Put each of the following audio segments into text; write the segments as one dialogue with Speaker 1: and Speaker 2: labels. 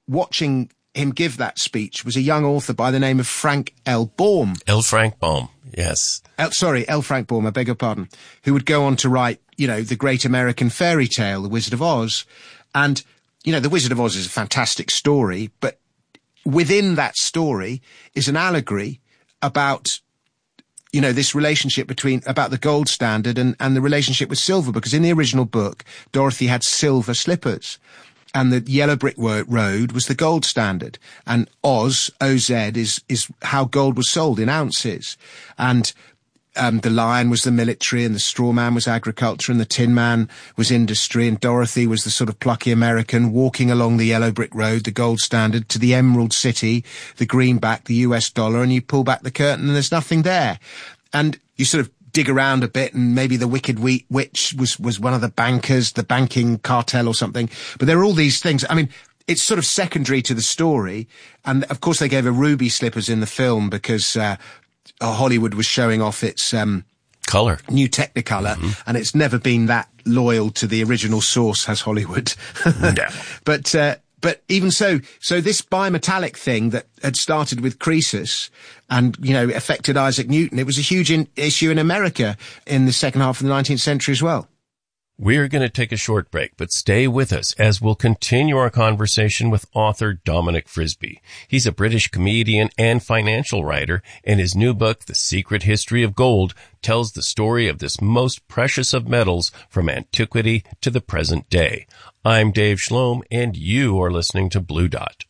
Speaker 1: watching him give that speech was a young author by the name of Frank L. Baum.
Speaker 2: L. Frank Baum, yes.
Speaker 1: L. Frank Baum, I beg your pardon, who would go on to write, the great American fairy tale, The Wizard of Oz. And, The Wizard of Oz is a fantastic story, but within that story is an allegory about, this relationship about the gold standard and the relationship with silver, because in the original book, Dorothy had silver slippers. And the yellow brick road was the gold standard. And Oz, O-Z, is how gold was sold in ounces. And the lion was the military, and the straw man was agriculture, and the tin man was industry, and Dorothy was the sort of plucky American walking along the yellow brick road, the gold standard, to the Emerald City, the greenback, the US dollar, and you pull back the curtain and there's nothing there. And you sort of dig around a bit, and maybe the Wicked Witch was one of the bankers, the banking cartel or something. But there are all these things. I mean, it's sort of secondary to the story. And of course they gave her ruby slippers in the film because Hollywood was showing off its
Speaker 2: color,
Speaker 1: new Technicolor, and it's never been that loyal to the original source, has Hollywood.
Speaker 2: No.
Speaker 1: But even so this bimetallic thing that had started with Croesus and, affected Isaac Newton, it was a huge issue in America in the second half of the 19th century as well.
Speaker 2: We're going to take a short break, but stay with us as we'll continue our conversation with author Dominic Frisby. He's a British comedian and financial writer, and his new book, The Secret History of Gold, tells the story of this most precious of metals from antiquity to the present day. I'm Dave Schloem, and you are listening to Blue Dot.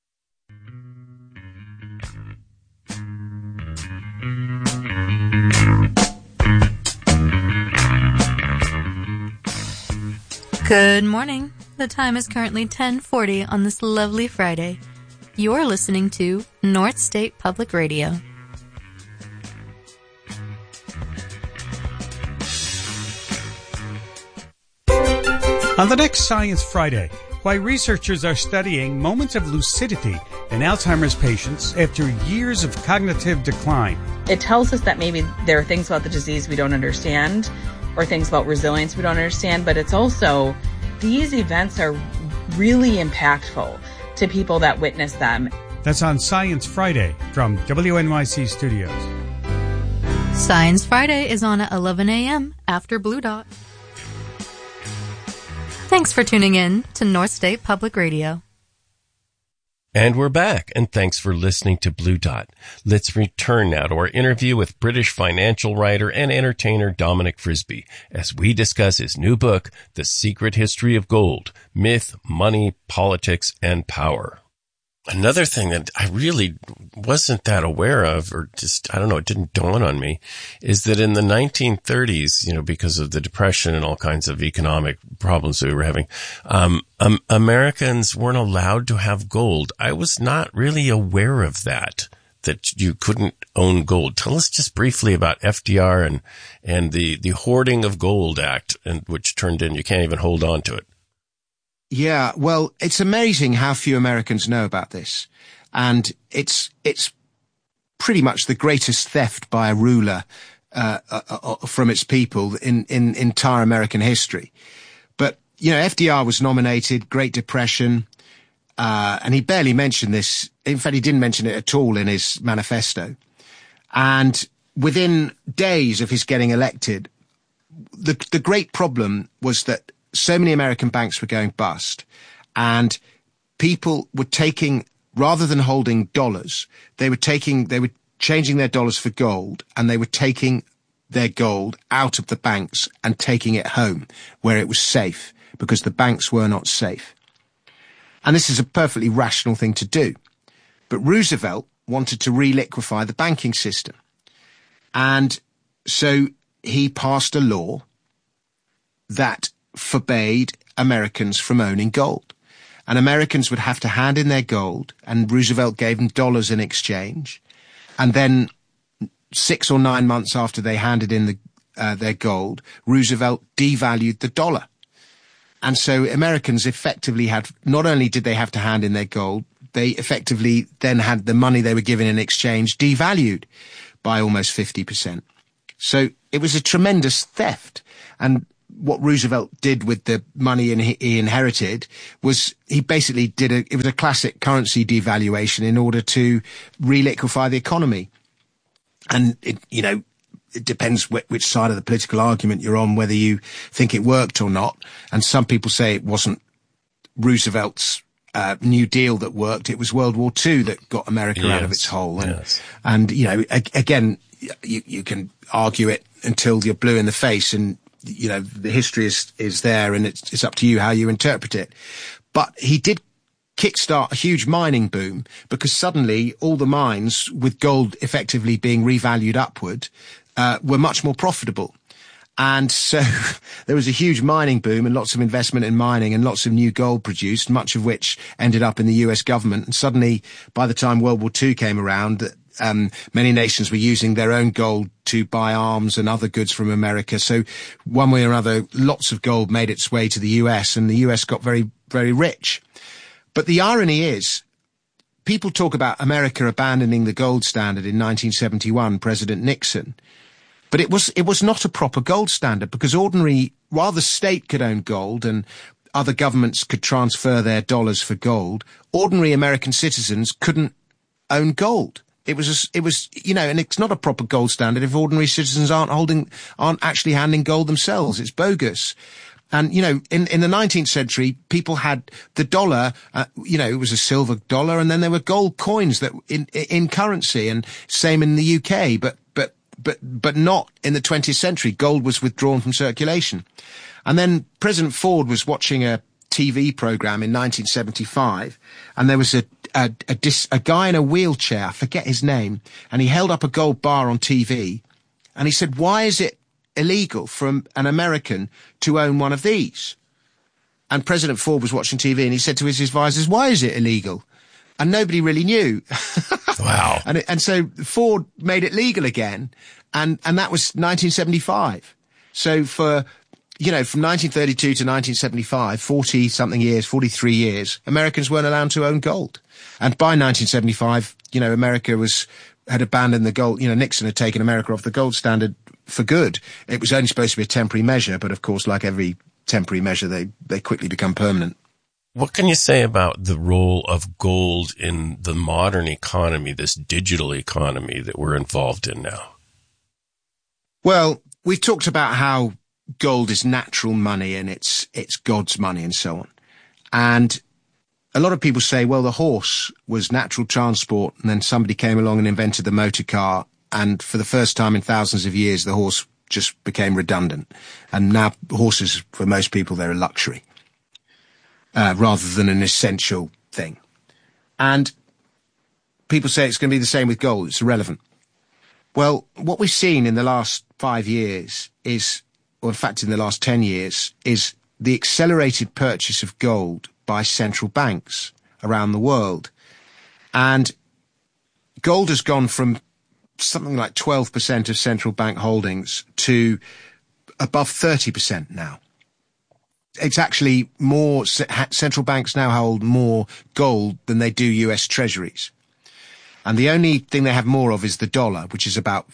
Speaker 3: Good morning. The time is currently 10:40 on this lovely Friday. You're listening to North State Public Radio.
Speaker 4: On the next Science Friday, why researchers are studying moments of lucidity in Alzheimer's patients after years of cognitive decline.
Speaker 5: It tells us that maybe there are things about the disease we don't understand, or things about resilience we don't understand, but it's also, these events are really impactful to people that witness them.
Speaker 4: That's on Science Friday from WNYC Studios.
Speaker 3: Science Friday is on at 11 a.m. after Blue Dot. Thanks for tuning in to North State Public Radio.
Speaker 2: And we're back, and thanks for listening to Blue Dot. Let's return now to our interview with British financial writer and entertainer Dominic Frisby as we discuss his new book, The Secret History of Gold, Myth, Money, Politics, and Power. Another thing that I really wasn't that aware of, or just, I don't know, it didn't dawn on me, is that in the 1930s, because of the Depression and all kinds of economic problems that we were having, Americans weren't allowed to have gold. I was not really aware of that you couldn't own gold. Tell us just briefly about FDR and the Hoarding of Gold Act, which turned in you can't even hold on to it.
Speaker 1: Yeah, well, it's amazing how few Americans know about this. And it's pretty much the greatest theft by a ruler from its people in entire American history. But, FDR was nominated, Great Depression, and he barely mentioned this. In fact, he didn't mention it at all in his manifesto. And within days of his getting elected, the great problem was that so many American banks were going bust, and people were taking, rather than holding dollars, they were changing their dollars for gold, and they were taking their gold out of the banks and taking it home where it was safe, because the banks were not safe. And this is a perfectly rational thing to do. But Roosevelt wanted to re-liquefy the banking system. And so he passed a law that forbade Americans from owning gold. And Americans would have to hand in their gold, and Roosevelt gave them dollars in exchange. And then 6 or 9 months after they handed in their gold, Roosevelt devalued the dollar. And so Americans effectively had, not only did they have to hand in their gold, they effectively then had the money they were given in exchange devalued by almost 50%. So it was a tremendous theft. And what Roosevelt did with the money he inherited was he basically it was a classic currency devaluation in order to reliquefy the economy. And it depends which side of the political argument you're on, whether you think it worked or not. And some people say it wasn't Roosevelt's New Deal that worked. It was World War II that got America out of its hole. And again, you can argue it until you're blue in the face, and the history is there, and it's up to you how you interpret it. But he did kickstart a huge mining boom, because suddenly all the mines, with gold effectively being revalued upward, were much more profitable. And so there was a huge mining boom and lots of investment in mining and lots of new gold produced, much of which ended up in the US government. And suddenly, by the time World War II came around, many nations were using their own gold to buy arms and other goods from America. So one way or another, lots of gold made its way to the US, and the US got very, very rich. But the irony is, people talk about America abandoning the gold standard in 1971, President Nixon. But it was not a proper gold standard, because while the state could own gold and other governments could transfer their dollars for gold, ordinary American citizens couldn't own gold. It was, and it's not a proper gold standard if ordinary citizens aren't actually handling gold themselves. It's bogus. And, in the 19th century, people had the dollar, it was a silver dollar, and then there were gold coins that in currency, and same in the UK, but not in the 20th century. Gold was withdrawn from circulation. And then President Ford was watching a TV program in 1975, and there was a guy in a wheelchair, I forget his name, and he held up a gold bar on TV, and he said, "Why is it illegal for an American to own one of these?" And President Ford was watching TV, and he said to his advisors, "Why is it illegal?" And nobody really knew.
Speaker 2: Wow.
Speaker 1: And so Ford made it legal again, and that was 1975. So from 1932 to 1975, 43 years, Americans weren't allowed to own gold. And by 1975, America had abandoned the gold. Nixon had taken America off the gold standard for good. It was only supposed to be a temporary measure, but of course, like every temporary measure, they quickly become permanent.
Speaker 2: What can you say about the role of gold in the modern economy, this digital economy that we're involved in now?
Speaker 1: Well, we've talked about how gold is natural money and it's God's money and so on. And a lot of people say, well, the horse was natural transport, and then somebody came along and invented the motor car, and for the first time in thousands of years, the horse just became redundant. And now horses, for most people, they're a luxury, rather than an essential thing. And people say it's going to be the same with gold. It's irrelevant. Well, what we've seen in the last 5 years or in fact in the last 10 years, is the accelerated purchase of gold by central banks around the world. And gold has gone from something like 12% of central bank holdings to above 30% now. It's actually more, central banks now hold more gold than they do US treasuries. And the only thing they have more of is the dollar, which is about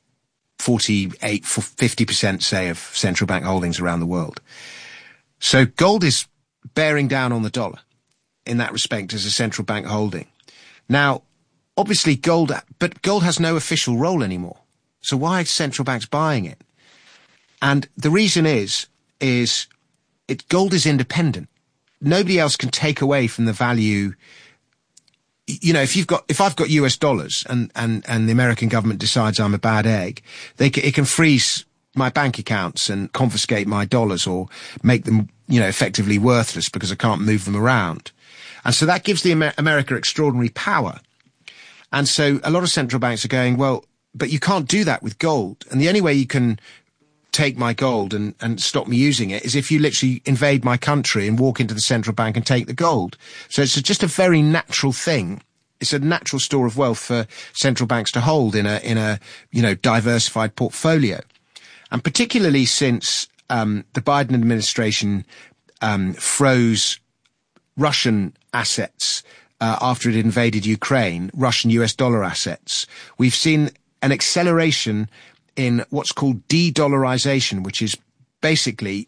Speaker 1: 50%, say, of central bank holdings around the world. So gold is bearing down on the dollar in that respect as a central bank holding. Now, obviously gold has no official role anymore. So why are central banks buying it? And the reason is gold is independent. Nobody else can take away from the value. If I've got US dollars and the American government decides I'm a bad egg, it can freeze my bank accounts and confiscate my dollars or make them, effectively worthless because I can't move them around. And so that gives the America extraordinary power. And so a lot of central banks are going, well, but you can't do that with gold. And the only way you can take my gold and stop me using it is if you literally invade my country and walk into the central bank and take the gold. So it's just a very natural thing. It's a natural store of wealth for central banks to hold in a diversified portfolio. And particularly since the Biden administration froze Russian assets after it invaded Ukraine, Russian US dollar assets, we've seen an acceleration in what's called de-dollarization, which is basically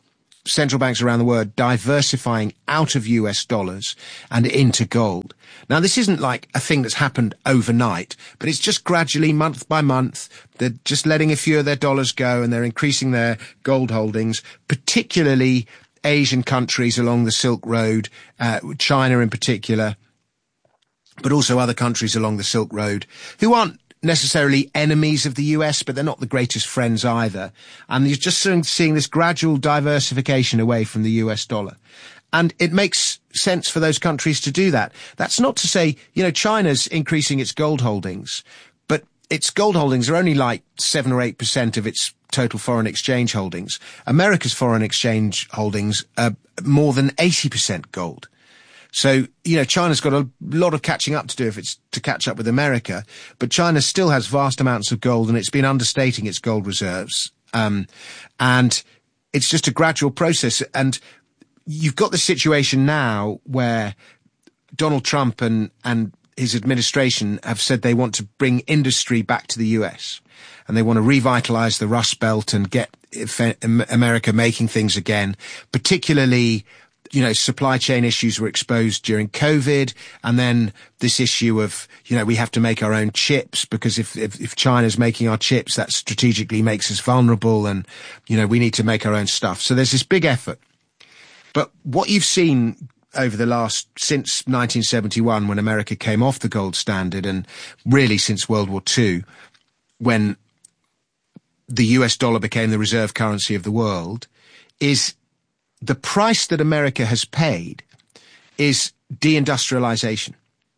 Speaker 1: central banks around the world diversifying out of US dollars and into gold. Now, this isn't like a thing that's happened overnight, but it's just gradually, month by month, they're just letting a few of their dollars go and they're increasing their gold holdings, particularly Asian countries along the Silk Road, China in particular, but also other countries along the Silk Road who aren't necessarily enemies of the US, but they're not the greatest friends either. And you're just seeing this gradual diversification away from the US dollar. And it makes sense for those countries to do that. That's not to say, China's increasing its gold holdings, but its gold holdings are only like 7 or 8% of its total foreign exchange holdings. America's foreign exchange holdings are more than 80% gold. So, China's got a lot of catching up to do if it's to catch up with America, but China still has vast amounts of gold and it's been understating its gold reserves. And it's just a gradual process. And you've got the situation now where Donald Trump and his administration have said they want to bring industry back to the US and they want to revitalize the Rust Belt and get America making things again, particularly supply chain issues were exposed during COVID. And then this issue of, we have to make our own chips because if China's making our chips, that strategically makes us vulnerable and, we need to make our own stuff. So there's this big effort. But what you've seen over since 1971, when America came off the gold standard and really since World War II, when the US dollar became the reserve currency of the world, is the price that America has paid is deindustrialization.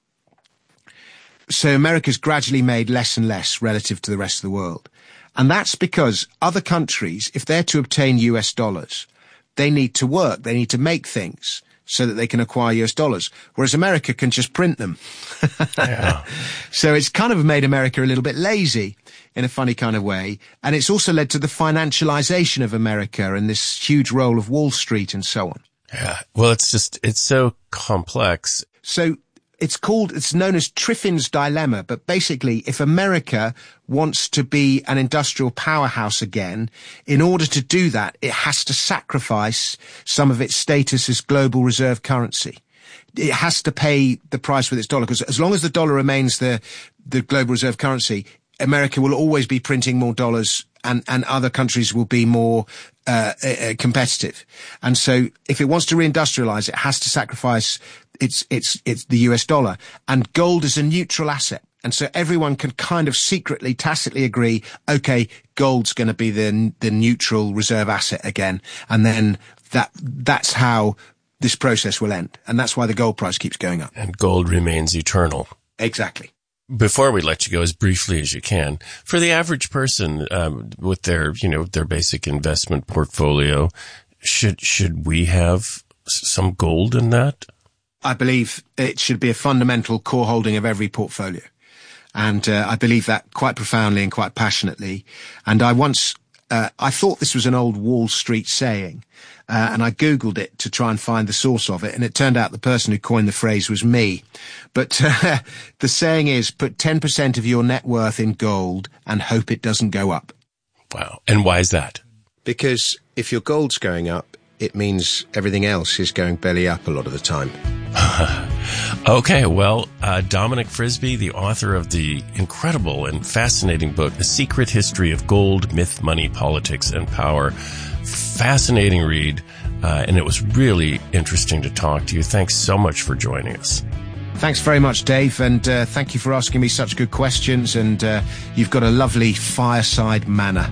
Speaker 1: So America's gradually made less and less relative to the rest of the world. And that's because other countries, if they're to obtain US dollars, they need to work, they need to make things so that they can acquire US dollars, whereas America can just print them. Yeah. So it's kind of made America a little bit lazy in a funny kind of way. And it's also led to the financialization of America and this huge role of Wall Street and so on.
Speaker 2: Yeah. Well, it's so complex.
Speaker 1: So it's known as Triffin's dilemma, but basically if America wants to be an industrial powerhouse again, in order to do that, it has to sacrifice some of its status as global reserve currency. It has to pay the price with its dollar, because as long as the dollar remains the global reserve currency, America will always be printing more dollars and other countries will be more competitive. And so if it wants to reindustrialize, it has to sacrifice it's the US dollar, and gold is a neutral asset. And so everyone can kind of secretly, tacitly agree, okay, gold's going to be the neutral reserve asset again. And then that's how this process will end. And that's why the gold price keeps going up.
Speaker 2: And gold remains eternal.
Speaker 1: Exactly.
Speaker 2: Before we let you go, as briefly as you can, for the average person, with their basic investment portfolio, should we have some gold in that?
Speaker 1: I believe it should be a fundamental core holding of every portfolio. And I believe that quite profoundly and quite passionately. And I thought this was an old Wall Street saying, and I Googled it to try and find the source of it. And it turned out the person who coined the phrase was me. But the saying is, put 10% of your net worth in gold and hope it doesn't go up.
Speaker 2: Wow. And why is that?
Speaker 1: Because if your gold's going up, it means everything else is going belly up a lot of the time.
Speaker 2: Okay, well, Dominic Frisby, the author of the incredible and fascinating book, The Secret History of Gold, Myth, Money, Politics, and Power. Fascinating read, and it was really interesting to talk to you. Thanks so much for joining us.
Speaker 1: Thanks very much, Dave, and thank you for asking me such good questions, and you've got a lovely fireside manner.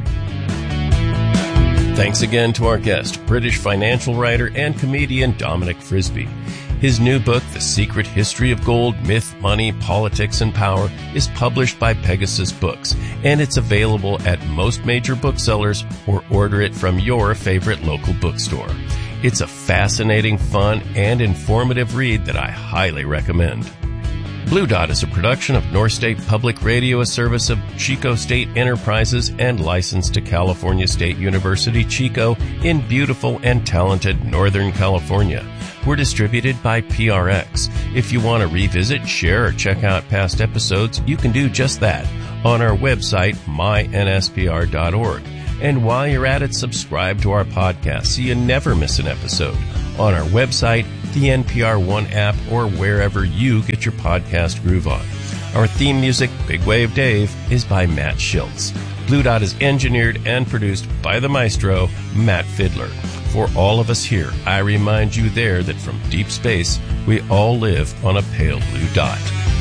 Speaker 2: Thanks again to our guest, British financial writer and comedian Dominic Frisby. His new book, The Secret History of Gold, Myth, Money, Politics, and Power, is published by Pegasus Books, and it's available at most major booksellers or order it from your favorite local bookstore. It's a fascinating, fun, and informative read that I highly recommend. Blue Dot is a production of North State Public Radio, a service of Chico State Enterprises and licensed to California State University, Chico, in beautiful and talented Northern California. We're distributed by PRX. If you want to revisit, share, or check out past episodes, you can do just that on our website, mynspr.org. And while you're at it, subscribe to our podcast so you never miss an episode on our website, the NPR One app, or wherever you get your podcast groove on. Our theme music, Big Wave Dave, is by Matt Schiltz. Blue Dot is engineered and produced by the maestro, Matt Fiddler. For all of us here, I remind you there that from deep space, we all live on a pale blue dot.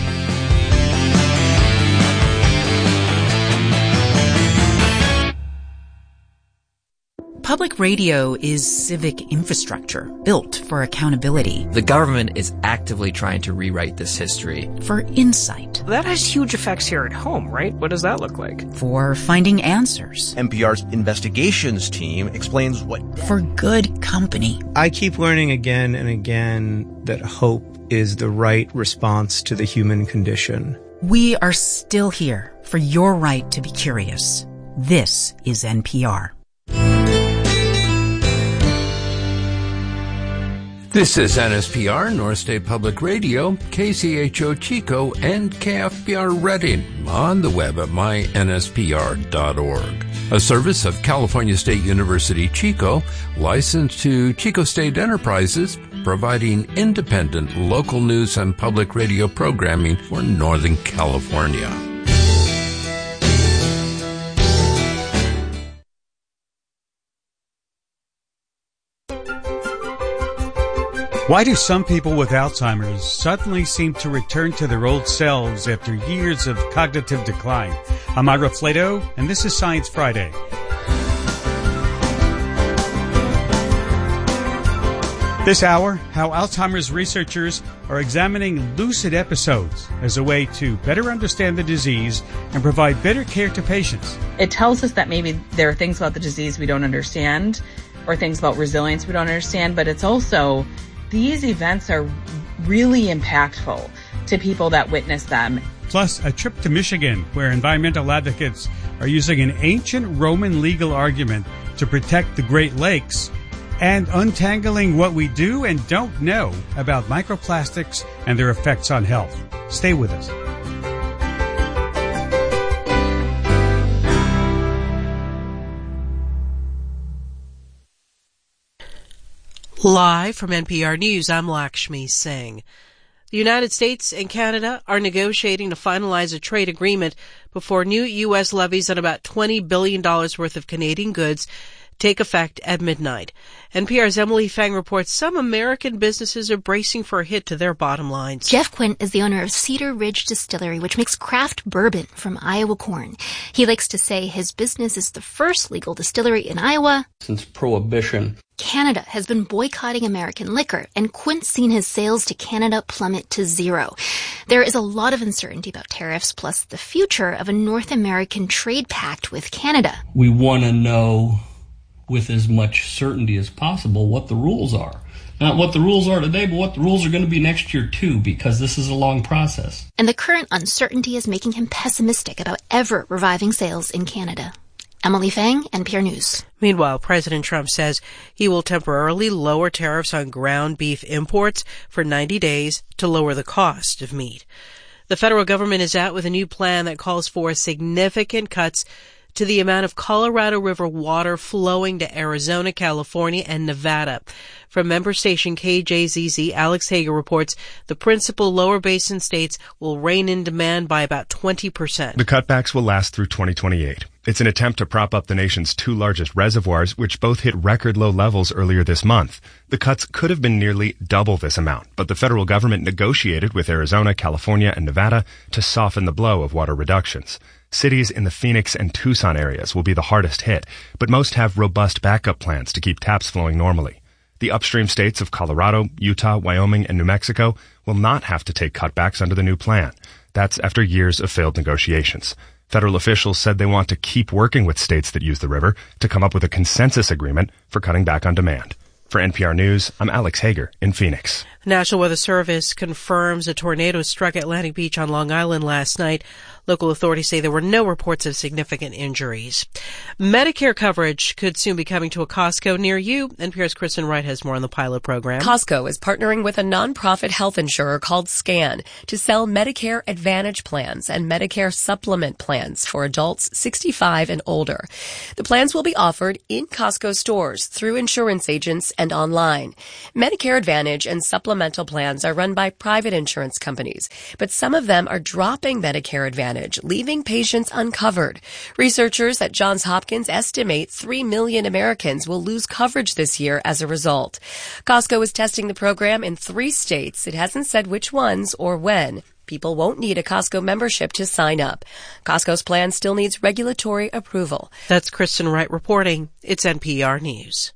Speaker 6: Public radio is civic infrastructure built for accountability.
Speaker 7: The government is actively trying to rewrite this history.
Speaker 6: For insight.
Speaker 8: That has huge effects here at home, right? What does that look like?
Speaker 6: For finding answers.
Speaker 9: NPR's investigations team explains what...
Speaker 6: For good company.
Speaker 10: I keep learning again and again that hope is the right response to the human condition.
Speaker 6: We are still here for your right to be curious. This is NPR.
Speaker 11: This is NSPR, North State Public Radio, KCHO Chico, and KFBR Reading, on the web at mynspr.org. A service of California State University Chico, licensed to Chico State Enterprises, providing independent local news and public radio programming for Northern California.
Speaker 4: Why do some people with Alzheimer's suddenly seem to return to their old selves after years of cognitive decline? I'm Ira Flato, and this is Science Friday. This hour, how Alzheimer's researchers are examining lucid episodes as a way to better understand the disease and provide better care to patients.
Speaker 5: It tells us that maybe there are things about the disease we don't understand, or things about resilience we don't understand, but it's also... these events are really impactful to people that witness them.
Speaker 4: Plus, a trip to Michigan, where environmental advocates are using an ancient Roman legal argument to protect the Great Lakes, and untangling what we do and don't know about microplastics and their effects on health. Stay with us.
Speaker 12: Live from NPR News, I'm Lakshmi Singh. The United States and Canada are negotiating to finalize a trade agreement before new U.S. levies on about $20 billion worth of Canadian goods take effect at midnight. NPR's Emily Fang reports some American businesses are bracing for a hit to their bottom lines.
Speaker 13: Jeff Quint is the owner of Cedar Ridge Distillery, which makes craft bourbon from Iowa corn. He likes to say his business is the first legal distillery in Iowa
Speaker 14: since Prohibition.
Speaker 13: Canada has been boycotting American liquor, and Quint's seen his sales to Canada plummet to zero. There is a lot of uncertainty about tariffs, plus the future of a North American trade pact with Canada.
Speaker 14: We want to know with as much certainty as possible what the rules are. Not what the rules are today, but what the rules are going to be next year too, because this is a long process.
Speaker 13: And the current uncertainty is making him pessimistic about ever reviving sales in Canada. Emily Fang, NPR News.
Speaker 12: Meanwhile, President Trump says he will temporarily lower tariffs on ground beef imports for 90 days to lower the cost of meat. The federal government is out with a new plan that calls for significant cuts to the amount of Colorado River water flowing to Arizona, California, and Nevada. From member station KJZZ, Alex Hager reports the principal lower basin states will rein in demand by about 20%.
Speaker 15: The cutbacks will last through 2028. It's an attempt to prop up the nation's two largest reservoirs, which both hit record low levels earlier this month. The cuts could have been nearly double this amount, but the federal government negotiated with Arizona, California, and Nevada to soften the blow of water reductions. Cities in the Phoenix and Tucson areas will be the hardest hit, but most have robust backup plans to keep taps flowing normally. The upstream states of Colorado, Utah, Wyoming, and New Mexico will not have to take cutbacks under the new plan. That's after years of failed negotiations. Federal officials said they want to keep working with states that use the river to come up with a consensus agreement for cutting back on demand. For NPR News, I'm Alex Hager in Phoenix.
Speaker 12: The National Weather Service confirms a tornado struck Atlantic Beach on Long Island last night. Local authorities say there were no reports of significant injuries. Medicare coverage could soon be coming to a Costco near you. NPR's Kristen Wright has more on the pilot program.
Speaker 16: Costco is partnering with a nonprofit health insurer called SCAN to sell Medicare Advantage plans and Medicare supplement plans for adults 65 and older. The plans will be offered in Costco stores, through insurance agents, and online. Medicare Advantage and supplemental plans are run by private insurance companies, but some of them are dropping Medicare Advantage, leaving patients uncovered. Researchers at Johns Hopkins estimate 3 million Americans will lose coverage this year as a result. Costco is testing the program in 3 states. It hasn't said which ones or when. People won't need a Costco membership to sign up. Costco's plan still needs regulatory approval.
Speaker 12: That's Kristen Wright reporting. It's NPR News.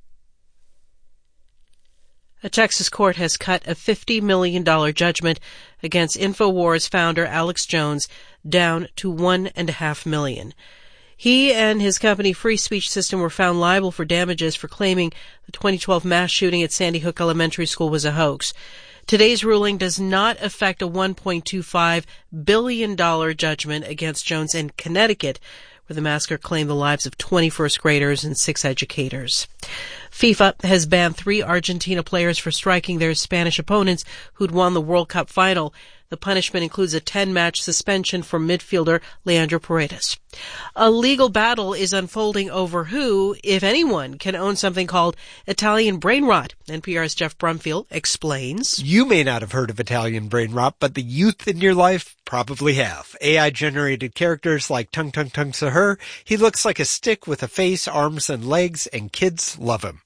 Speaker 12: A Texas court has cut a $50 million judgment against InfoWars founder Alex Jones down to $1.5 million. He and his company Free Speech System were found liable for damages for claiming the 2012 mass shooting at Sandy Hook Elementary School was a hoax. Today's ruling does not affect a $1.25 billion judgment against Jones in Connecticut, where the massacre claimed the lives of 20 first graders and 6 educators. FIFA has banned 3 Argentina players for striking their Spanish opponents who'd won the World Cup final. The punishment includes a 10-match suspension for midfielder Leandro Paredes. A legal battle is unfolding over who, if anyone, can own something called Italian brain rot. NPR's Jeff Brumfield explains.
Speaker 17: You may not have heard of Italian brain rot, but the youth in your life probably have. AI-generated characters like Tung Tung Tung Sahur. He looks like a stick with a face, arms, and legs, and kids love him.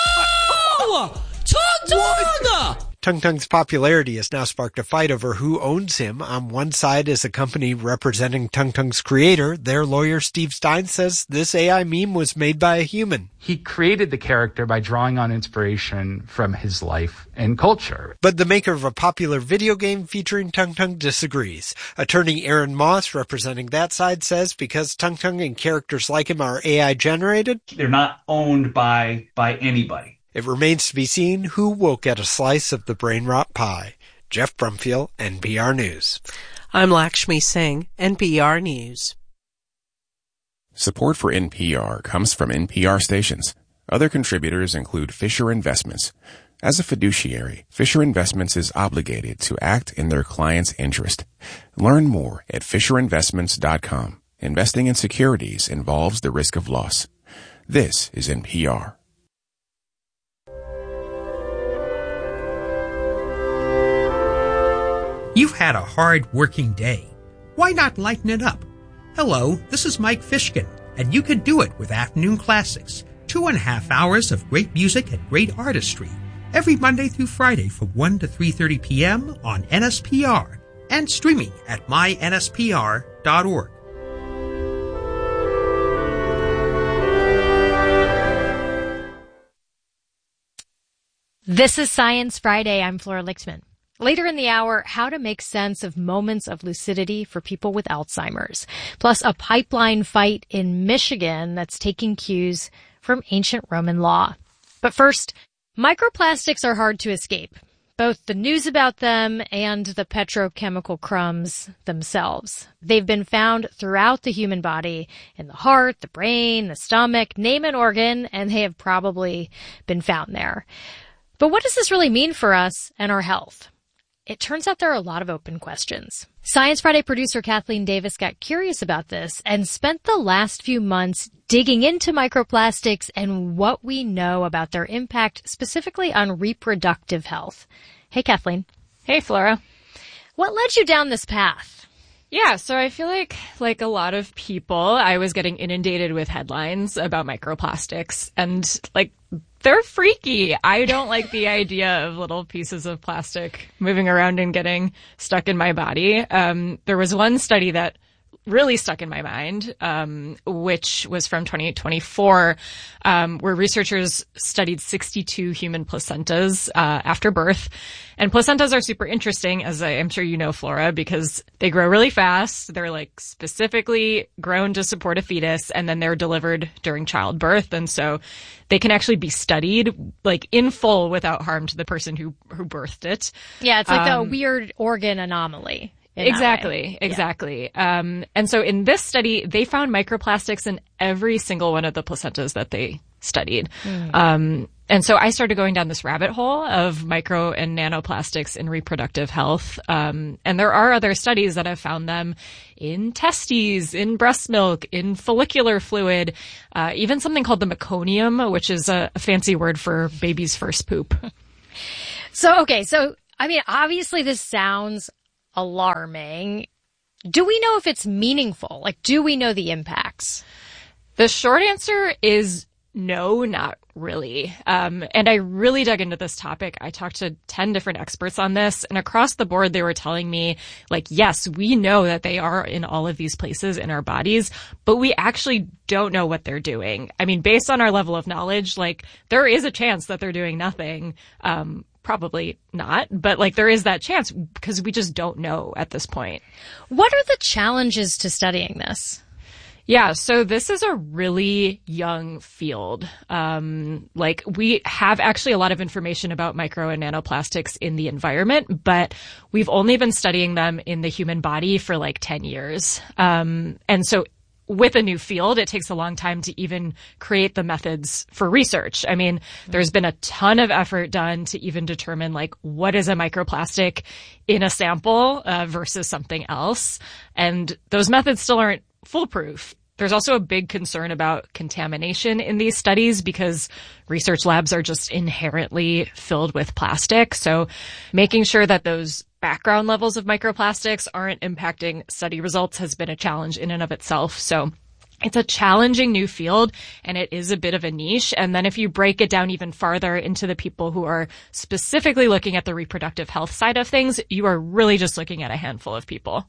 Speaker 17: Tung Tung's popularity has now sparked a fight over who owns him. On one side is a company representing Tung Tung's creator. Their lawyer, Steve Stein, says this AI meme was made by a human.
Speaker 18: He created the character by drawing on inspiration from his life and culture.
Speaker 17: But the maker of a popular video game featuring Tung Tung disagrees. Attorney Aaron Moss, representing that side, says because Tung Tung and characters like him are AI-generated,
Speaker 19: they're not owned by anybody.
Speaker 17: It remains to be seen who will get a slice of the brain rot pie. Jeff Brumfield, NPR News.
Speaker 12: I'm Lakshmi Singh, NPR News.
Speaker 20: Support for NPR comes from NPR stations. Other contributors include Fisher Investments. As a fiduciary, Fisher Investments is obligated to act in their client's interest. Learn more at FisherInvestments.com. Investing in securities involves the risk of loss. This is NPR.
Speaker 21: You've had a hard working day. Why not lighten it up? Hello, this is Mike Fishkin, and you can do it with Afternoon Classics. 2.5 hours of great music and great artistry. Every Monday through Friday from 1 to 3:30 p.m. on NSPR and streaming at mynspr.org.
Speaker 22: This is Science Friday. I'm Flora Lichtman. Later in the hour, how to make sense of moments of lucidity for people with Alzheimer's, plus a pipeline fight in Michigan that's taking cues from ancient Roman law. But first, microplastics are hard to escape, both the news about them and the petrochemical crumbs themselves. They've been found throughout the human body, in the heart, the brain, the stomach, name an organ, and they have probably been found there. But what does this really mean for us and our health? It turns out there are a lot of open questions. Science Friday producer Kathleen Davis got curious about this and spent the last few months digging into microplastics and what we know about their impact specifically on reproductive health. Hey, Kathleen.
Speaker 23: Hey, Flora.
Speaker 22: What led you down this path?
Speaker 23: Yeah, so I feel like a lot of people, I was getting inundated with headlines about microplastics and they're freaky. I don't like the idea of little pieces of plastic moving around and getting stuck in my body. There was one study that really stuck in my mind, which was from 2024, where researchers studied 62 human placentas after birth. And placentas are super interesting, as I'm sure you know, Flora, because they grow really fast. They're like specifically grown to support a fetus, and then they're delivered during childbirth. And so they can actually be studied like in full without harm to the person who birthed it.
Speaker 22: Yeah, it's like the weird organ anomaly.
Speaker 23: Exactly. And so in this study, they found microplastics in every single one of the placentas that they studied. And so I started going down this rabbit hole of micro and nanoplastics in reproductive health. And there are other studies that have found them in testes, in breast milk, in follicular fluid, even something called the meconium, which is a fancy word for baby's first poop.
Speaker 22: So, I mean, obviously this sounds alarming. Do we know if it's meaningful? Like, do we know the impacts?
Speaker 23: The short answer is no, not really. And I really dug into this topic. I talked to 10 different experts on this, and across the board, they were telling me, like, yes, we know that they are in all of these places in our bodies, but we actually don't know what they're doing. I mean, based on our level of knowledge, like, there is a chance that they're doing nothing. Probably not, but like there is that chance because we just don't know at this point.
Speaker 22: What are the challenges to studying this?
Speaker 23: Yeah, so this is a really young field. Like we have actually a lot of information about micro and nanoplastics in the environment, but we've only been studying them in the human body for like 10 years. And so with a new field, it takes a long time to even create the methods for research. I mean, there's been a ton of effort done to even determine like what is a microplastic in a sample versus something else. And those methods still aren't foolproof. There's also a big concern about contamination in these studies because research labs are just inherently filled with plastic. So making sure that those background levels of microplastics aren't impacting study results has been a challenge in and of itself. So it's a challenging new field and it is a bit of a niche. And then if you break it down even farther into the people who are specifically looking at the reproductive health side of things, you are really just looking at a handful of people.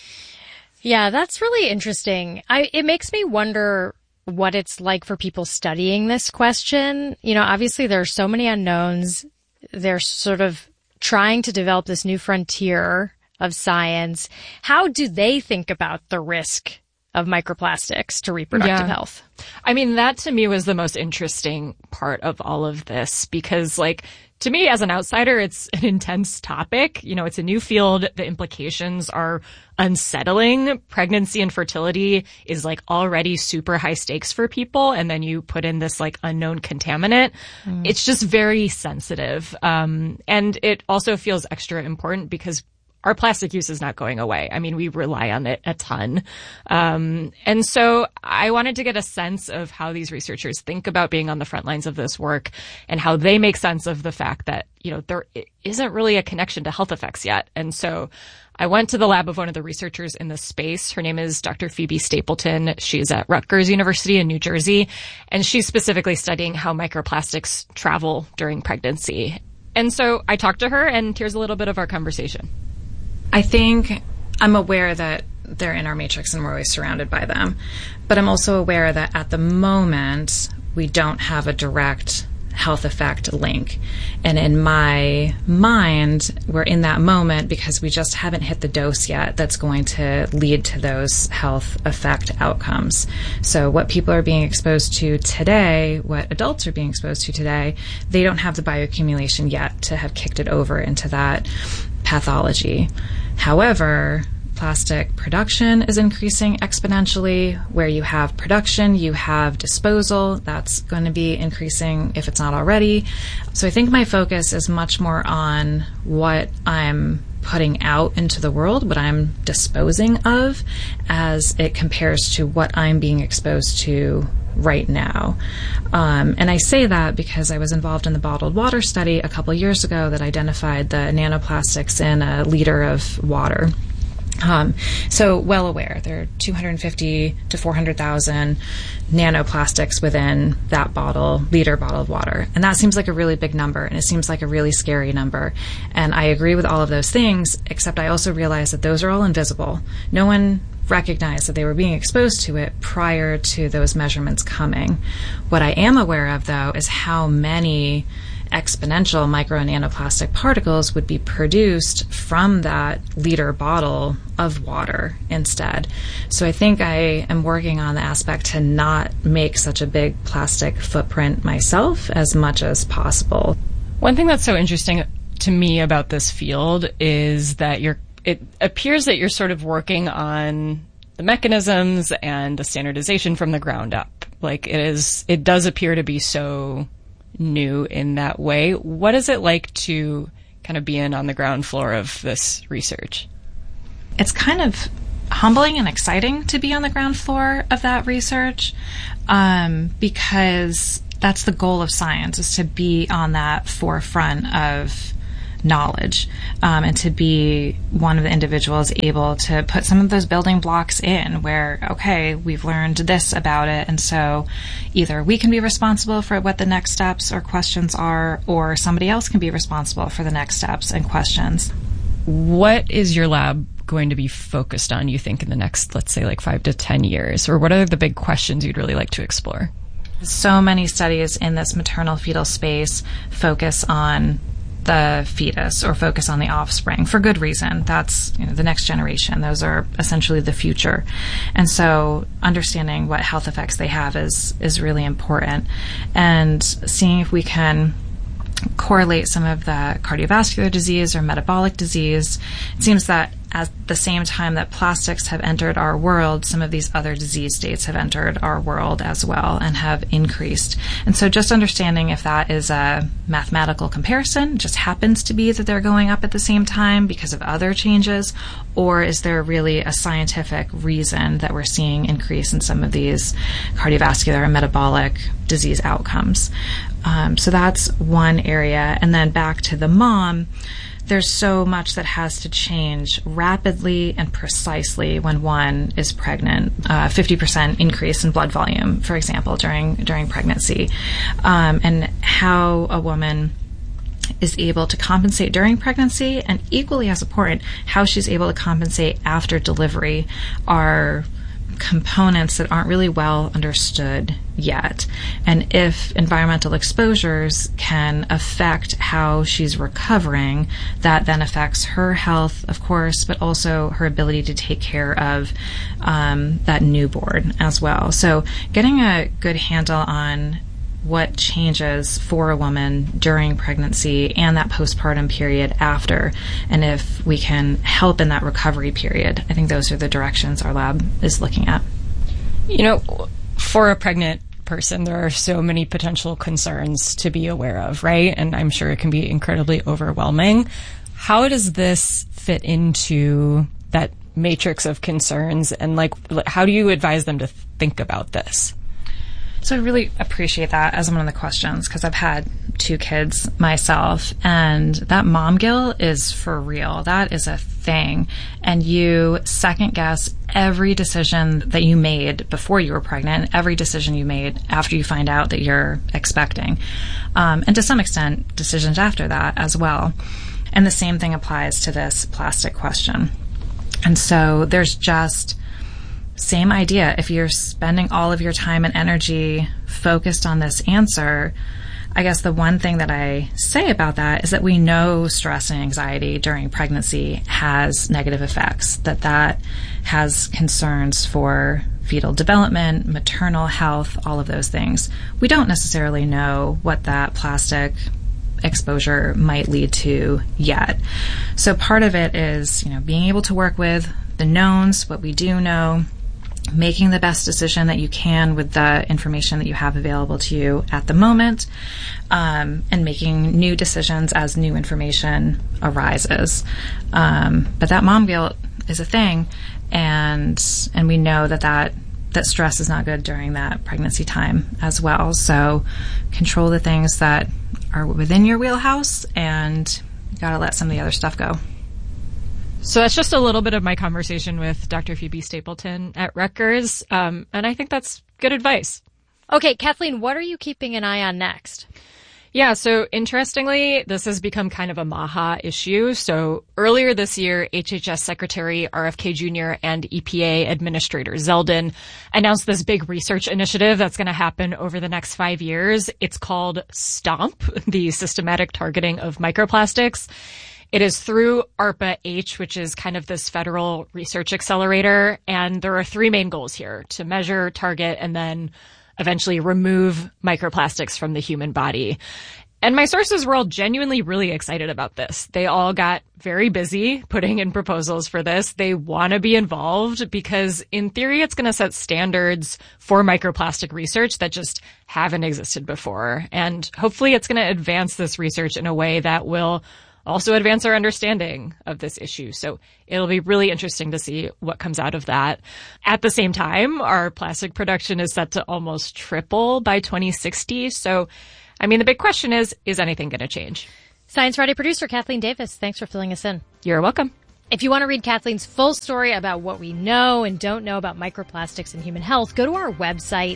Speaker 22: Yeah, that's really interesting. It makes me wonder what it's like for people studying this question. You know, obviously there are so many unknowns. They're sort of trying to develop this new frontier of science. How do they think about the risk of microplastics to reproductive health?
Speaker 23: I mean, that to me was the most interesting part of all of this because, like, to me as an outsider, it's an intense topic. You know, it's a new field. The implications are unsettling. Pregnancy and fertility is like already super high stakes for people. And then you put in this like unknown contaminant. It's just very sensitive. And it also feels extra important because our plastic use is not going away. I mean, we rely on it a ton. And so I wanted to get a sense of how these researchers think about being on the front lines of this work and how they make sense of the fact that, you know, there isn't really a connection to health effects yet. And so I went to the lab of one of the researchers in this space. Her name is Dr. Phoebe Stapleton. She's at Rutgers University in New Jersey, and she's specifically studying how microplastics travel during pregnancy. And so I talked to her, and here's a little bit of our conversation.
Speaker 1: I think I'm aware that they're in our matrix and we're always surrounded by them. But I'm also aware that at the moment, we don't have a direct health effect link. And in my mind, we're in that moment because we just haven't hit the dose yet that's going to lead to those health effect outcomes. So what people are being exposed to today, what adults are being exposed to today, they don't have the bioaccumulation yet to have kicked it over into that pathology. However, plastic production is increasing exponentially. Where you have production, you have disposal. That's going to be increasing if it's not already. So I think my focus is much more on what I'm putting out into the world, what I'm disposing of, as it compares to what I'm being exposed to right now. And I say that because I was involved in the bottled water study a couple years ago that identified the nanoplastics in a liter of water. So well aware, there are 250 to 400,000 nanoplastics within that liter bottle of water. And that seems like a really big number, and it seems like a really scary number. And I agree with all of those things, except I also realize that those are all invisible. No one recognize that they were being exposed to it prior to those measurements coming. What I am aware of, though, is how many exponential micro and nanoplastic particles would be produced from that liter bottle of water instead. So I think I am working on the aspect to not make such a big plastic footprint myself as much as possible.
Speaker 23: One thing that's so interesting to me about this field is that it appears that you're sort of working on the mechanisms and the standardization from the ground up. Like it does appear to be so new in that way. What is it like to kind of be on the ground floor of this research?
Speaker 1: It's kind of humbling and exciting to be on the ground floor of that research, because that's the goal of science, is to be on that forefront of knowledge, and to be one of the individuals able to put some of those building blocks in where, okay, we've learned this about it, and so either we can be responsible for what the next steps or questions are, or somebody else can be responsible for the next steps and questions.
Speaker 23: What is your lab going to be focused on, you think, in the next, let's say, like 5 to 10 years? Or what are the big questions you'd really like to explore?
Speaker 1: So many studies in this maternal fetal space focus on the fetus or focus on the offspring for good reason. That's the next generation. Those are essentially the future. And so understanding what health effects they have is really important. And seeing if we can correlate some of the cardiovascular disease or metabolic disease. It seems that at the same time that plastics have entered our world, some of these other disease states have entered our world as well and have increased. And so just understanding if that is a mathematical comparison, just happens to be that they're going up at the same time because of other changes, or is there really a scientific reason that we're seeing increase in some of these cardiovascular and metabolic disease outcomes? So that's one area. And then back to the mom, there's so much that has to change rapidly and precisely when one is pregnant. 50% increase in blood volume, for example, during pregnancy, and how a woman is able to compensate during pregnancy, and equally as important, how she's able to compensate after delivery are components that aren't really well understood yet. And if environmental exposures can affect how she's recovering, that then affects her health, of course, but also her ability to take care of that newborn as well. So getting a good handle on what changes for a woman during pregnancy and that postpartum period after, and if we can help in that recovery period. I think those are the directions our lab is looking at.
Speaker 23: For a pregnant person, there are so many potential concerns to be aware of, right? And I'm sure it can be incredibly overwhelming. How does this fit into that matrix of concerns, and how do you advise them to think about this?
Speaker 1: So I really appreciate that as one of the questions, because I've had 2 kids myself, and that mom guilt is for real. That is a thing. And you second guess every decision that you made before you were pregnant, every decision you made after you find out that you're expecting. And to some extent, decisions after that as well. And the same thing applies to this plastic question. And so there's just same idea. If you're spending all of your time and energy focused on this answer, I guess the one thing that I say about that is that we know stress and anxiety during pregnancy has negative effects, that has concerns for fetal development, maternal health, all of those things. We don't necessarily know what that plastic exposure might lead to yet. So part of it is, being able to work with the knowns, what we do know, making the best decision that you can with the information that you have available to you at the moment, and making new decisions as new information arises. But that mom guilt is a thing, and we know that stress is not good during that pregnancy time as well. So control the things that are within your wheelhouse, and you got to let some of the other stuff go.
Speaker 23: So that's just a little bit of my conversation with Dr. Phoebe Stapleton at Rutgers, and I think that's good advice.
Speaker 22: Okay, Kathleen, what are you keeping an eye on next?
Speaker 23: Yeah, so interestingly, this has become kind of a MAHA issue. So earlier this year, HHS Secretary RFK Jr. and EPA Administrator Zeldin announced this big research initiative that's going to happen over the next 5 years. It's called STOMP, the Systematic Targeting of Microplastics. It is through ARPA-H, which is kind of this federal research accelerator. And there are 3 main goals here: to measure, target, and then eventually remove microplastics from the human body. And my sources were all genuinely really excited about this. They all got very busy putting in proposals for this. They want to be involved because in theory, it's going to set standards for microplastic research that just haven't existed before. And hopefully it's going to advance this research in a way that will also advance our understanding of this issue. So it'll be really interesting to see what comes out of that. At the same time, our plastic production is set to almost triple by 2060. So, I mean, the big question is anything going to change?
Speaker 22: Science Friday producer Kathleen Davis, thanks for filling us in.
Speaker 23: You're welcome.
Speaker 22: If you want to read Kathleen's full story about what we know and don't know about microplastics and human health, go to our website,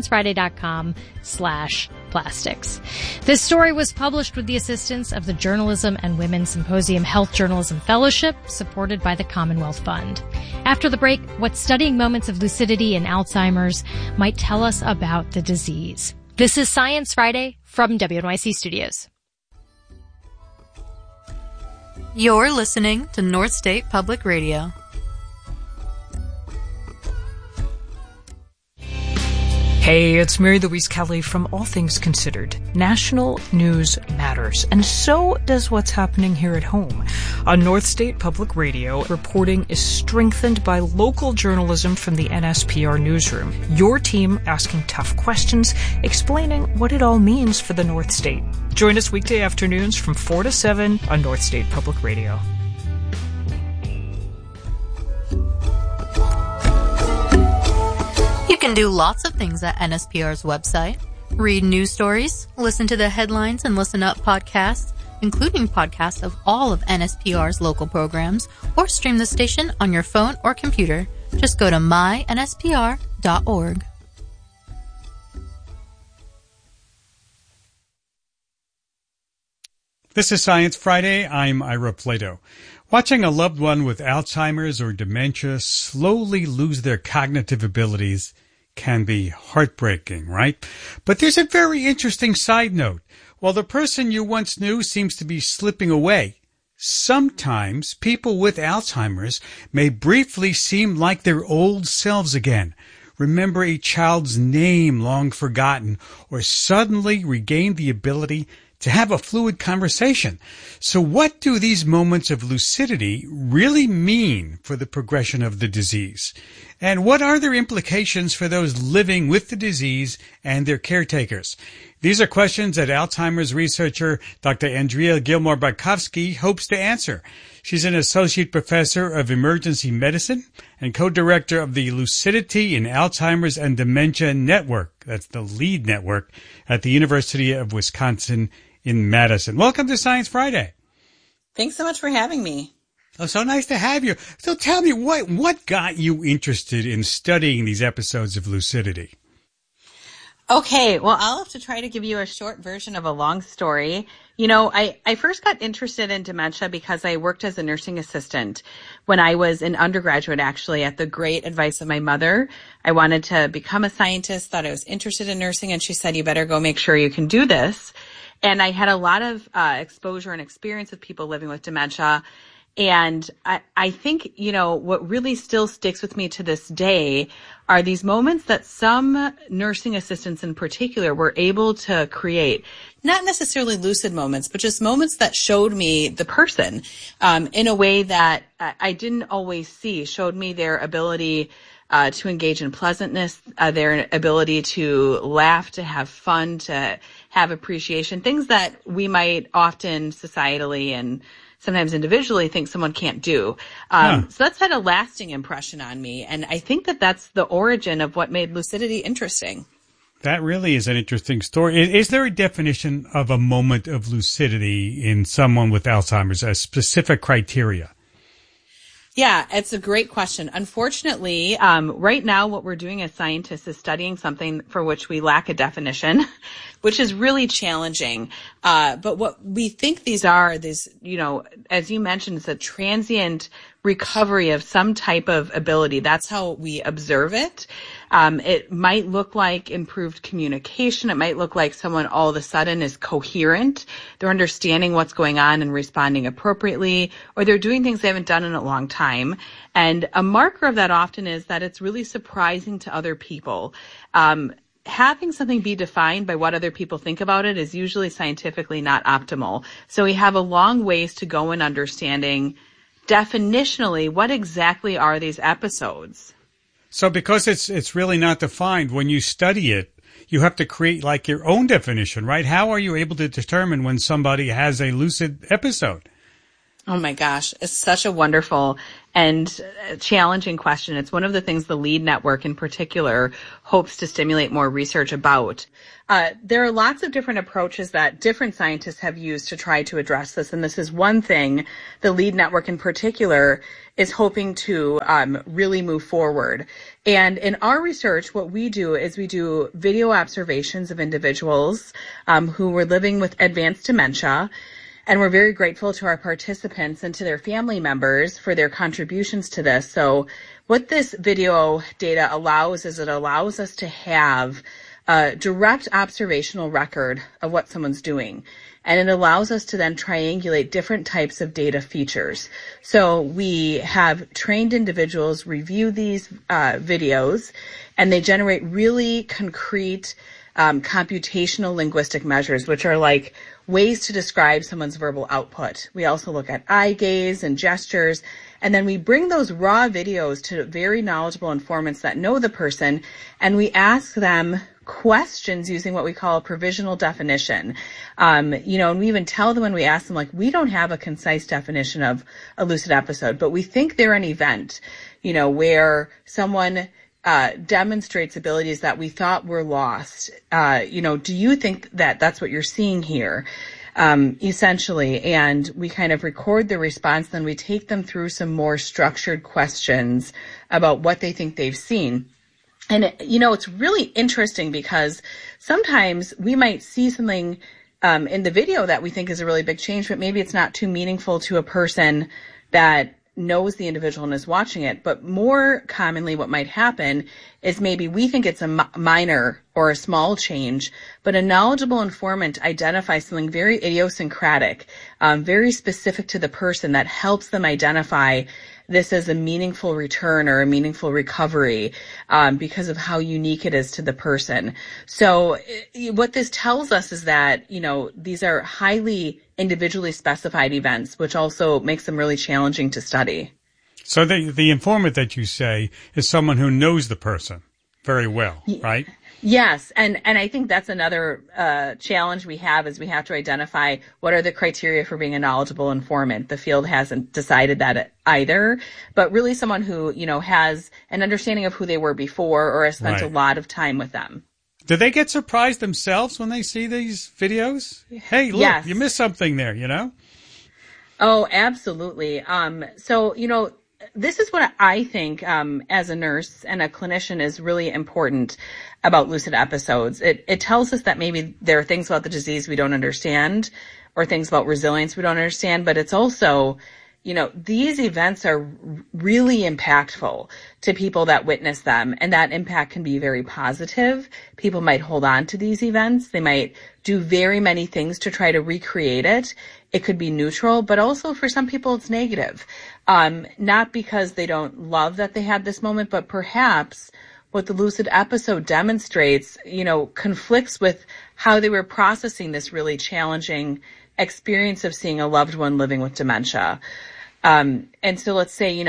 Speaker 22: sciencefriday.com/plastics. This story was published with the assistance of the Journalism and Women's Symposium Health Journalism Fellowship, supported by the Commonwealth Fund. After the break, what studying moments of lucidity in Alzheimer's might tell us about the disease. This is Science Friday from WNYC Studios.
Speaker 2: You're listening to North State Public Radio.
Speaker 8: Hey, it's Mary Louise Kelly from All Things Considered. National news matters, and so does what's happening here at home. On North State Public Radio, reporting is strengthened by local journalism from the NSPR newsroom. Your team asking tough questions, explaining what it all means for the North State. Join us weekday afternoons from 4 to 7 on North State Public Radio.
Speaker 2: You can do lots of things at NSPR's website. Read news stories, listen to the headlines and listen up podcasts, including podcasts of all of NSPR's local programs, or stream the station on your phone or computer. Just go to mynspr.org.
Speaker 4: This is Science Friday. I'm Ira Plato. Watching a loved one with Alzheimer's or dementia slowly lose their cognitive abilities can be heartbreaking, right? But there's a very interesting side note. While the person you once knew seems to be slipping away, sometimes people with Alzheimer's may briefly seem like their old selves again. Remember a child's name long forgotten, or suddenly regain the ability to have a fluid conversation. So what do these moments of lucidity really mean for the progression of the disease? And what are their implications for those living with the disease and their caretakers? These are questions that Alzheimer's researcher Dr. Andrea Gilmore-Barkovsky hopes to answer. She's an associate professor of emergency medicine and co-director of the Lucidity in Alzheimer's and Dementia Network. That's the LEAD network at the University of Wisconsin in Madison. Welcome to Science Friday.
Speaker 5: Thanks so much for having me.
Speaker 4: Oh, so nice to have you. So tell me, what got you interested in studying these episodes of lucidity?
Speaker 5: Okay, well, I'll have to try to give you a short version of a long story. You know, I first got interested in dementia because I worked as a nursing assistant when I was an undergraduate, actually, at the great advice of my mother. I wanted to become a scientist, thought I was interested in nursing, and she said, you better go make sure you can do this. And I had a lot of exposure and experience with people living with dementia. And I think, you know, what really still sticks with me to this day are these moments that some nursing assistants in particular were able to create. Not necessarily lucid moments, but just moments that showed me the person in a way that I didn't always see, showed me their ability to engage in pleasantness, their ability to laugh, to have fun, to have appreciation, things that we might often societally and sometimes individually think someone can't do. So that's had a lasting impression on me. And I think that that's the origin of what made lucidity interesting.
Speaker 4: That really is an interesting story. Is there a definition of a moment of lucidity in someone with Alzheimer's, a specific criteria?
Speaker 5: Yeah, it's a great question. Unfortunately, right now what we're doing as scientists is studying something for which we lack a definition, which is really challenging. But what we think these are, as you mentioned, it's a transient recovery of some type of ability. That's how we observe it. It might look like improved communication. It might look like someone all of a sudden is coherent. They're understanding what's going on and responding appropriately, or they're doing things they haven't done in a long time. And a marker of that often is that it's really surprising to other people. Having something be defined by what other people think about it is usually scientifically not optimal. So we have a long ways to go in understanding definitionally what exactly are these episodes.
Speaker 4: So because it's really not defined, when you study it, you have to create like your own definition, right? How are you able to determine when somebody has a lucid episode?
Speaker 5: Oh my gosh, it's such a wonderful and challenging question. It's one of the things the LEAD network in particular hopes to stimulate more research about. There are lots of different approaches that different scientists have used to try to address this, and this is one thing the LEAD network in particular is hoping to really move forward. And in our research, what we do is we do video observations of individuals who were living with advanced dementia. And we're very grateful to our participants and to their family members for their contributions to this. So what this video data allows is it allows us to have a direct observational record of what someone's doing. And it allows us to then triangulate different types of data features. So we have trained individuals review these videos, and they generate really concrete computational linguistic measures, which are like ways to describe someone's verbal output. We also look at eye gaze and gestures, and then we bring those raw videos to very knowledgeable informants that know the person, and we ask them questions using what we call a provisional definition. And we even tell them when we ask them, like, we don't have a concise definition of a lucid episode, but we think they're an event, where someone demonstrates abilities that we thought were lost. Do you think that that's what you're seeing here? Essentially, and we kind of record the response, then we take them through some more structured questions about what they think they've seen. And, it's really interesting because sometimes we might see something in the video that we think is a really big change, but maybe it's not too meaningful to a person that knows the individual and is watching it. But more commonly what might happen is maybe we think it's a minor or a small change, but a knowledgeable informant identifies something very idiosyncratic, very specific to the person that helps them identify this as a meaningful return or a meaningful recovery because of how unique it is to the person. So what this tells us is that, these are highly individually specified events, which also makes them really challenging to study.
Speaker 4: So the informant that you say is someone who knows the person very well, right?
Speaker 5: Yes, and I think that's another challenge we have is we have to identify what are the criteria for being a knowledgeable informant. The field hasn't decided that either, but really someone who, has an understanding of who they were before or has spent a lot of time with them.
Speaker 4: Do they get surprised themselves when they see these videos? Hey, look, yes. You missed something there,
Speaker 5: Oh, absolutely. So, this is what I think as a nurse and a clinician is really important about lucid episodes. It tells us that maybe there are things about the disease we don't understand or things about resilience we don't understand, but it's also, these events are really impactful to people that witness them, and that impact can be very positive. People might hold on to these events. They might do very many things to try to recreate it. It could be neutral, but also for some people it's negative. Not because they don't love that they had this moment, but perhaps what the lucid episode demonstrates, conflicts with how they were processing this really challenging experience of seeing a loved one living with dementia. And so let's say,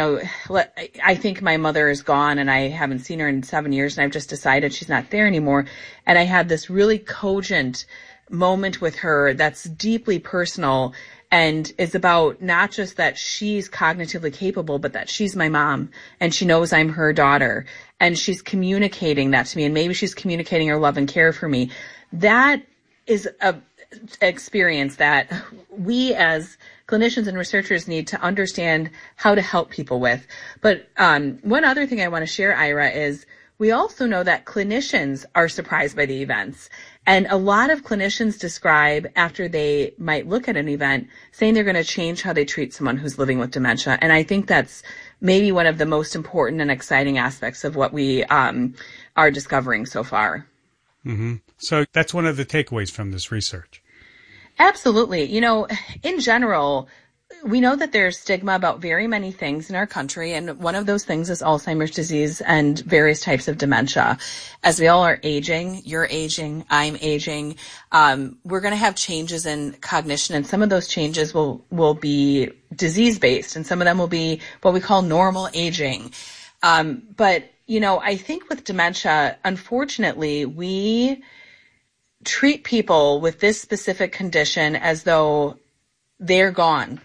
Speaker 5: I think my mother is gone and I haven't seen her in 7 years and I've just decided she's not there anymore. And I had this really cogent moment with her that's deeply personal and is about not just that she's cognitively capable, but that she's my mom and she knows I'm her daughter and she's communicating that to me. And maybe she's communicating her love and care for me. That is experience that we as clinicians and researchers need to understand how to help people with. But one other thing I want to share, Ira, is we also know that clinicians are surprised by the events. And a lot of clinicians describe after they might look at an event saying they're going to change how they treat someone who's living with dementia. And I think that's maybe one of the most important and exciting aspects of what we are discovering so far.
Speaker 4: Mm-hmm. So that's one of the takeaways from this research.
Speaker 5: Absolutely. You know, in general, we know that there's stigma about very many things in our country, and one of those things is Alzheimer's disease and various types of dementia. As we all are aging, you're aging, I'm aging, we're going to have changes in cognition, and some of those changes will be disease-based, and some of them will be what we call normal aging. But, you know, I think with dementia, unfortunately, we treat people with this specific condition as though they're gone.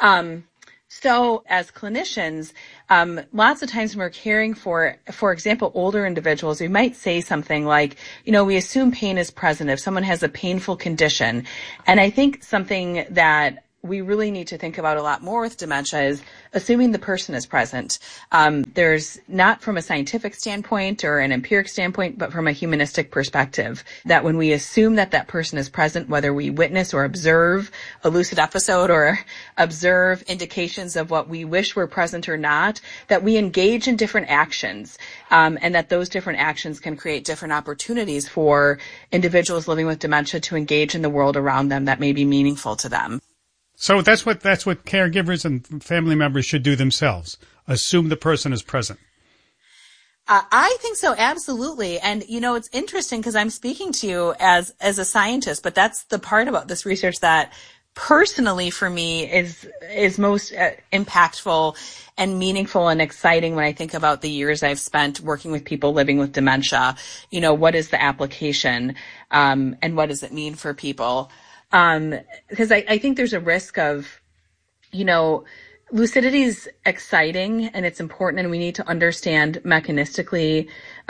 Speaker 5: So as clinicians, lots of times when we're caring for example, older individuals, we might say something like, you know, we assume pain is present if someone has a painful condition. And I think something that we really need to think about a lot more with dementia is assuming the person is present. There's not from a scientific standpoint or an empiric standpoint, but from a humanistic perspective, that when we assume that that person is present, whether we witness or observe a lucid episode or observe indications of what we wish were present or not, that we engage in different actions, and that those different actions can create different opportunities for individuals living with dementia to engage in the world around them that may be meaningful to them.
Speaker 4: So that's what caregivers and family members should do themselves. Assume the person is present.
Speaker 5: I think so, absolutely. And, you know, it's interesting because I'm speaking to you as a scientist, but that's the part about this research that personally for me is most impactful and meaningful and exciting when I think about the years I've spent working with people living with dementia. You know, what is the application, and what does it mean for people? Because I think there's a risk of, you know, lucidity is exciting and it's important, and we need to understand mechanistically,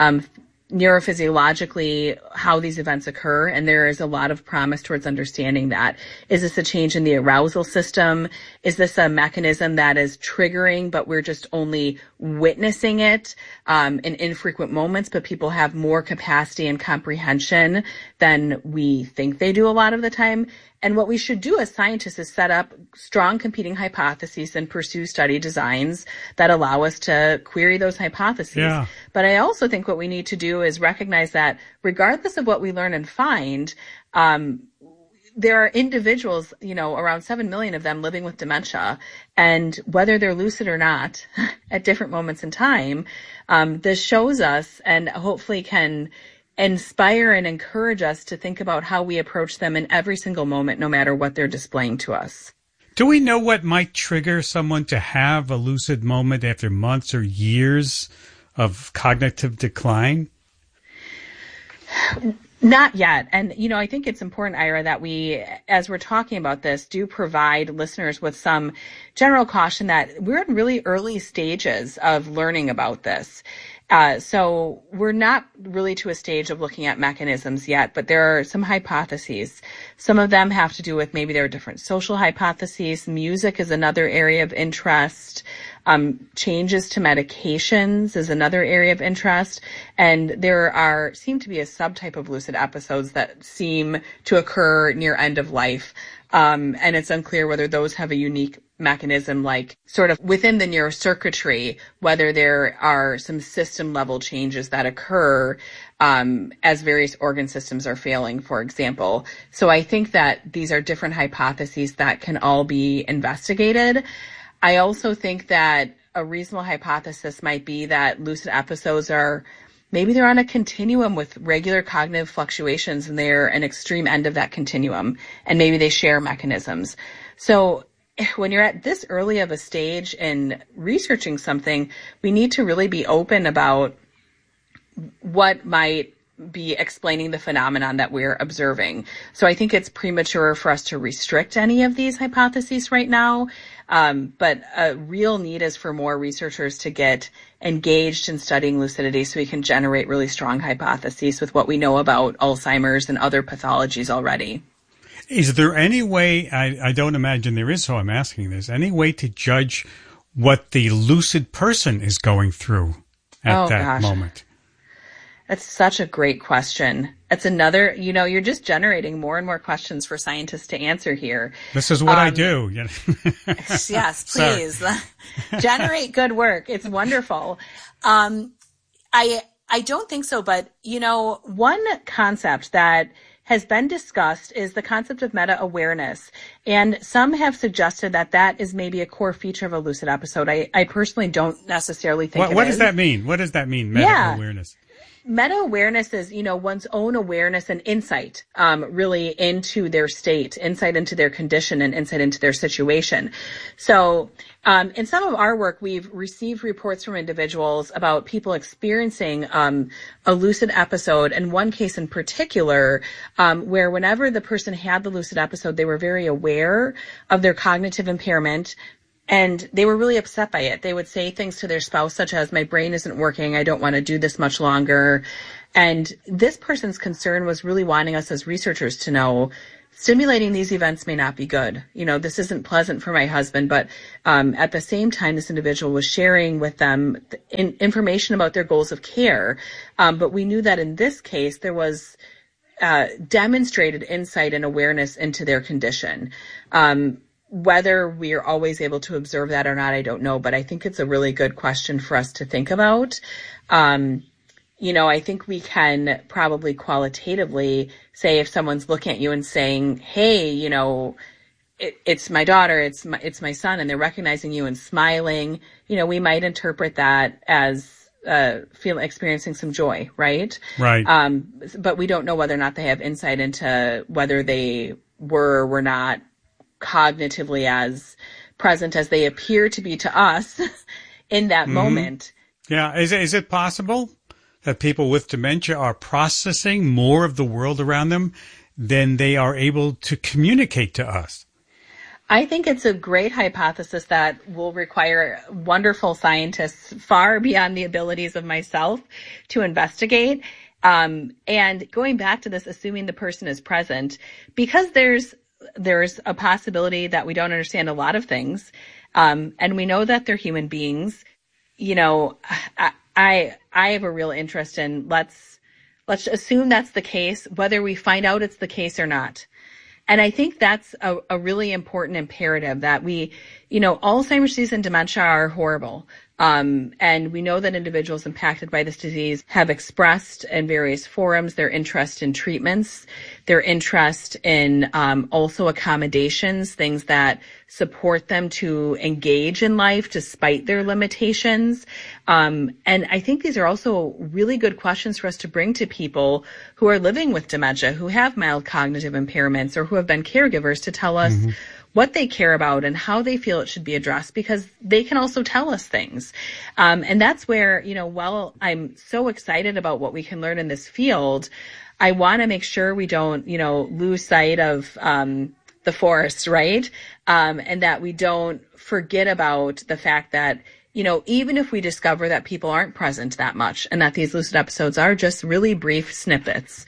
Speaker 5: neurophysiologically how these events occur, and there is a lot of promise towards understanding that. Is this a change in the arousal system? Is this a mechanism that is triggering, but we're just only witnessing it in infrequent moments, but people have more capacity and comprehension than we think they do a lot of the time? And what we should do as scientists is set up strong competing hypotheses and pursue study designs that allow us to query those hypotheses. Yeah. But I also think what we need to do is recognize that regardless of what we learn and find, there are individuals, you know, around 7 million of them living with dementia, and whether they're lucid or not at different moments in time, this shows us and hopefully can inspire and encourage us to think about how we approach them in every single moment, no matter what they're displaying to us.
Speaker 4: Do we know what might trigger someone to have a lucid moment after months or years of cognitive decline?
Speaker 5: Not yet. And, you know, I think it's important, Ira, that we, as we're talking about this, do provide listeners with some general caution that we're in really early stages of learning about this. So we're not really to a stage of looking at mechanisms yet, but there are some hypotheses. Some of them have to do with maybe there are different social hypotheses. Music is another area of interest. Changes to medications is another area of interest. And there seem to be a subtype of lucid episodes that seem to occur near end of life. And it's unclear whether those have a unique mechanism, like sort of within the neurocircuitry, whether there are some system level changes that occur as various organ systems are failing, for example. So I think that these are different hypotheses that can all be investigated. I also think that a reasonable hypothesis might be that lucid episodes maybe they're on a continuum with regular cognitive fluctuations, and they're an extreme end of that continuum, and maybe they share mechanisms. So when you're at this early of a stage in researching something, we need to really be open about what might be explaining the phenomenon that we're observing. So I think it's premature for us to restrict any of these hypotheses right now. But a real need is for more researchers to get engaged in studying lucidity so we can generate really strong hypotheses with what we know about Alzheimer's and other pathologies already.
Speaker 4: Is there any way, I don't imagine there is, so I'm asking this, any way to judge what the lucid person is going through at that moment?
Speaker 5: That's such a great question. It's another, you're just generating more and more questions for scientists to answer here.
Speaker 4: This is what I do.
Speaker 5: Yes, please. Generate good work. It's wonderful. I don't think so, but, one concept that has been discussed is the concept of meta-awareness. And some have suggested that that is maybe a core feature of a lucid episode. I personally don't necessarily think
Speaker 4: What does that mean? What does that mean, meta-awareness?
Speaker 5: Yeah. Meta-awareness is, one's own awareness and insight, really into their state, insight into their condition, and insight into their situation. So, in some of our work, we've received reports from individuals about people experiencing a lucid episode, and one case in particular, where whenever the person had the lucid episode, they were very aware of their cognitive impairment, and they were really upset by it. They would say things to their spouse such as, my brain isn't working, I don't want to do this much longer. And this person's concern was really wanting us as researchers to know, stimulating these events may not be good. This isn't pleasant for my husband, but at the same time, this individual was sharing with them information about their goals of care. But we knew that in this case, there was demonstrated insight and awareness into their condition. Whether we are always able to observe that or not, I don't know, but I think it's a really good question for us to think about. I think we can probably qualitatively say if someone's looking at you and saying, hey, it's my daughter, it's my son, and they're recognizing you and smiling, we might interpret that as experiencing some joy, right?
Speaker 4: Right.
Speaker 5: But we don't know whether or not they have insight into whether they were or were not cognitively as present as they appear to be to us in that moment.
Speaker 4: Yeah. Is it possible that people with dementia are processing more of the world around them than they are able to communicate to us?
Speaker 5: I think it's a great hypothesis that will require wonderful scientists far beyond the abilities of myself to investigate. And going back to this, assuming the person is present, because there's a possibility that we don't understand a lot of things. And we know that they're human beings. I have a real interest in let's assume that's the case, whether we find out it's the case or not. And I think that's a really important imperative that we, Alzheimer's disease and dementia are horrible. And we know that individuals impacted by this disease have expressed in various forums their interest in treatments, their interest in also accommodations, things that support them to engage in life despite their limitations. And I think these are also really good questions for us to bring to people who are living with dementia, who have mild cognitive impairments, or who have been caregivers, to tell us what they care about and how they feel it should be addressed, because they can also tell us things. And that's where, while I'm so excited about what we can learn in this field, I want to make sure we don't, lose sight of the forest, right? And that we don't forget about the fact that, even if we discover that people aren't present that much and that these lucid episodes are just really brief snippets,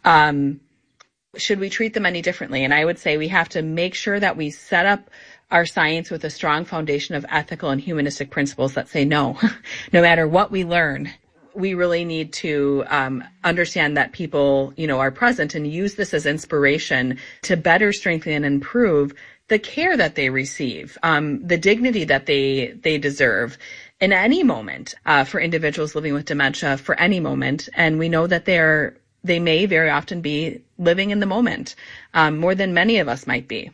Speaker 5: should we treat them any differently? And I would say we have to make sure that we set up our science with a strong foundation of ethical and humanistic principles that say no matter what we learn, we really need to understand that people, are present, and use this as inspiration to better strengthen and improve the care that they receive, the dignity that they deserve in any moment, for individuals living with dementia, for any moment. And we know that they may very often be living in the moment, more than many of us might be.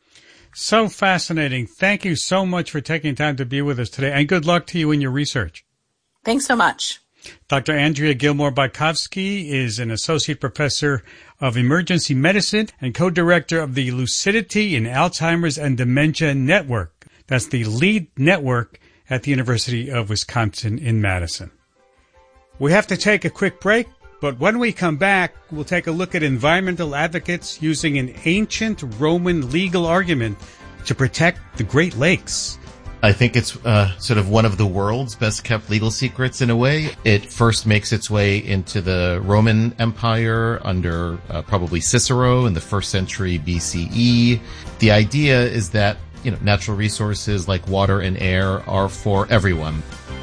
Speaker 4: So fascinating. Thank you so much for taking time to be with us today, and good luck to you in your research.
Speaker 5: Thanks so much.
Speaker 4: Dr. Andrea Gilmore-Bajkowski is an associate professor of emergency medicine and co-director of the Lucidity in Alzheimer's and Dementia Network. That's the lead network at the University of Wisconsin in Madison. We have to take a quick break, but when we come back, we'll take a look at environmental advocates using an ancient Roman legal argument to protect the Great Lakes.
Speaker 3: I think it's sort of one of the world's best kept legal secrets in a way. It first makes its way into the Roman Empire under probably Cicero in the 1st century BCE. The idea is that, natural resources like water and air are for everyone.